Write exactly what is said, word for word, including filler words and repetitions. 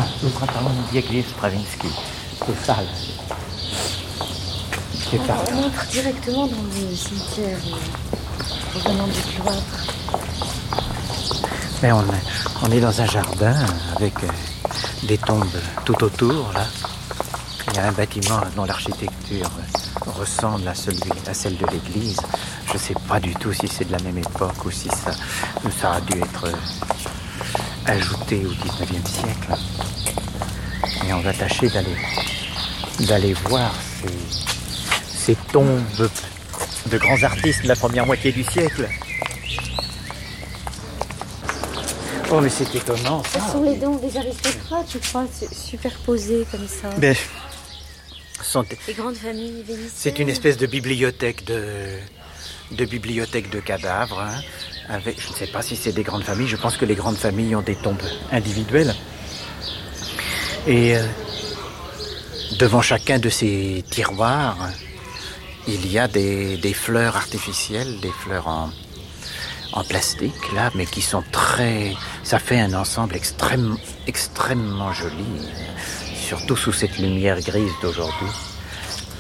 ça, l'Ultraparonne Dieglis Stravinsky. C'est ça, là. C'est On, ça. on entre directement dans le cimetière, euh, revenant du cloître. Mais on, on est dans un jardin avec euh, des tombes tout autour, là. Il y a un bâtiment dont l'architecture ressemble à, celui, à celle de l'église. Je ne sais pas du tout si c'est de la même époque ou si ça, ça a dû être ajouté au dix-neuvième siècle. Et on va tâcher d'aller, d'aller voir ces, ces tombes de grands artistes de la première moitié du siècle. Oh, mais c'est étonnant, ça. Ce sont les dons des aristocrates, je crois, superposés comme ça. Ben, sont... Les grandes familles vénitiennes. C'est une espèce de bibliothèque de, de bibliothèque de cadavres. Hein, avec, je ne sais pas si c'est des grandes familles. Je pense que les grandes familles ont des tombes individuelles. Et euh, devant chacun de ces tiroirs, il y a des, des fleurs artificielles, des fleurs en, en plastique, là, mais qui sont très... Ça fait un ensemble extrême, extrêmement joli, surtout sous cette lumière grise d'aujourd'hui.